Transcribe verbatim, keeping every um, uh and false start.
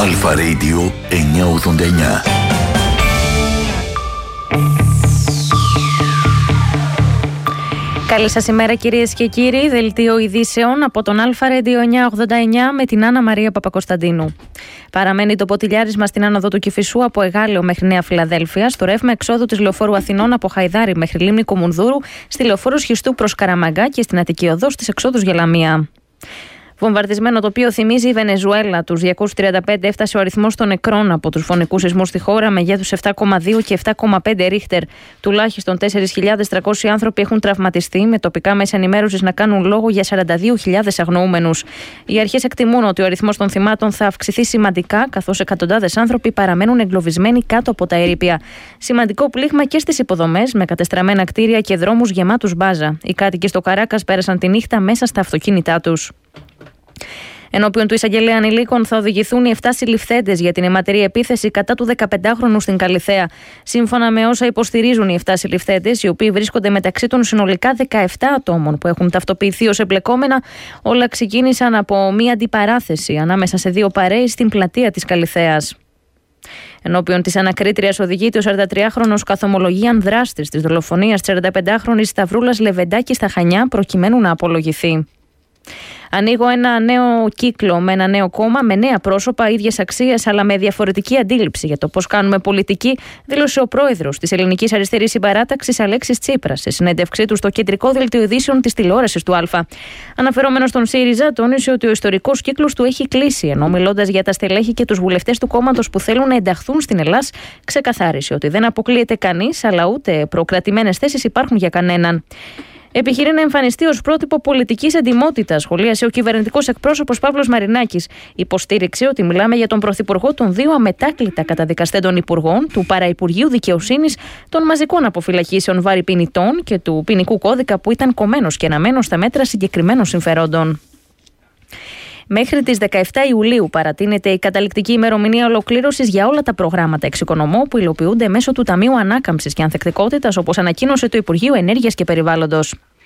Αλφα Radio εννιακόσια ογδόντα εννιά. Καλή σας ημέρα κυρίες και κύριοι, δελτίο ειδήσεων από τον Αλφα Radio εννιακόσια ογδόντα εννιά με την Άννα Μαρία Παπακοσταντίνου. Παραμένει το ποτηλιάρισμα στην άνοδο του Κηφισού από Εγάλεο μέχρι Νέα Φιλαδέλφεια, στο ρεύμα εξόδου της λεωφόρου Αθηνών από Χαϊδάρη μέχρι Λίμνη Κομουνδούρου, στη λεωφόρο Σχιστού προς Καραμαγκά και στην Αττική Οδό στις εξόδους για Λαμία. Βομβαρδισμένο τοπίο θυμίζει η Βενεζουέλα. Τους διακόσιους τριάντα πέντε έφτασε ο αριθμός των νεκρών από τους φωνικούς σεισμούς στη χώρα, μεγέθους επτά κόμμα δύο και επτά κόμμα πέντε ρίχτερ. Τουλάχιστον τέσσερις χιλιάδες τριακόσιοι άνθρωποι έχουν τραυματιστεί, με τοπικά μέσα ενημέρωσης να κάνουν λόγο για σαράντα δύο χιλιάδες αγνοούμενους. Οι αρχές εκτιμούν ότι ο αριθμός των θυμάτων θα αυξηθεί σημαντικά, καθώς εκατοντάδες άνθρωποι παραμένουν εγκλωβισμένοι κάτω από τα ερείπια. Σημαντικό πλήγμα και στις υποδομές, με κατεστραμμένα κτίρια και δρόμους γεμάτους μπάζα. Οι κάτοικοι στο Καράκας πέρασαν τη νύχτα μέσα στα αυτοκίνητά τους. Ενώπιον του εισαγγελέα ανηλίκων θα οδηγηθούν οι επτά συλληφθέντες για την αιματερή επίθεση κατά του δεκαπεντάχρονου στην Καλιθέα. Σύμφωνα με όσα υποστηρίζουν οι επτά συλληφθέντες, οι οποίοι βρίσκονται μεταξύ των συνολικά δεκαεπτά ατόμων που έχουν ταυτοποιηθεί ως εμπλεκόμενα, όλα ξεκίνησαν από μία αντιπαράθεση ανάμεσα σε δύο παρέες στην πλατεία της Καλιθέας. Ενώπιον της ανακρίτριας οδηγείται ο σαραντατριάχρονος καθομολογίαν δράστης της δολοφονίας της σαρανταπεντάχρονης Σταυρούλας Λεβεντάκη στα Χανιά, προκειμένου να απολογηθεί. Ανοίγω ένα νέο κύκλο με ένα νέο κόμμα, με νέα πρόσωπα, ίδιες αξίες, αλλά με διαφορετική αντίληψη για το πώς κάνουμε πολιτική, δήλωσε ο πρόεδρος της Ελληνικής Αριστερής Συμπαράταξης Αλέξης Τσίπρας σε συνέντευξή του στο κεντρικό δελτίο ειδήσεων της τηλεόρασης του Α. Αναφερόμενος στον ΣΥΡΙΖΑ, τόνισε ότι ο ιστορικός κύκλος του έχει κλείσει, ενώ μιλώντας για τα στελέχη και τους βουλευτές του κόμματος που θέλουν να ενταχθούν στην Ελλάδα, ξεκαθάρισε ότι δεν αποκλείεται κανείς, αλλά ούτε προκρατημένες θέσεις υπάρχουν για κανέναν. Επιχειρεί να εμφανιστεί ως πρότυπο πολιτικής εντιμότητας, σχολίασε ο κυβερνητικός εκπρόσωπος Παύλος Μαρινάκης. Υποστήριξε ότι μιλάμε για τον πρωθυπουργό των δύο αμετάκλητα καταδικαστέντων υπουργών, του Παραυπουργείου Δικαιοσύνης, των μαζικών αποφυλακίσεων βαρυπινητών και του ποινικού κώδικα που ήταν κομμένος και αναμένος στα μέτρα συγκεκριμένων συμφερόντων. Μέχρι τις δεκαεπτά Ιουλίου παρατείνεται η καταληκτική ημερομηνία ολοκλήρωσης για όλα τα προγράμματα εξοικονομώ που υλοποιούνται μέσω του Ταμείου Ανάκαμψης και Ανθεκτικότητας, όπως ανακοίνωσε το Υπουργείο Ενέργειας και Περιβάλλοντος.